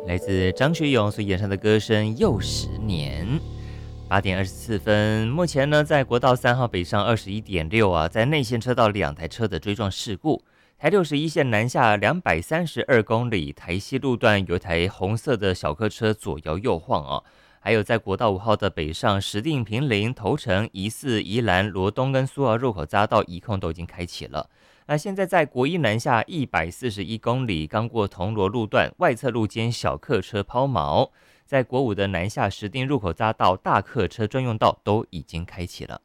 来自张学友所演唱的歌声《又10年》。8点24分，目前呢，在国道3号北上21.6啊，在内线车道2台车的追撞事故。台61线南下232公里，台西路段有一台红色的小客车左摇右晃啊。还有在国道5号的北上石碇、坪林、头城、宜4、宜兰、罗东跟苏澳入口匝道移控都已经开启了。那现在在国一南下141公里，刚过铜锣路段，外侧路肩小客车抛锚。在国5的南下石碇入口匝道大客车专用道都已经开启了。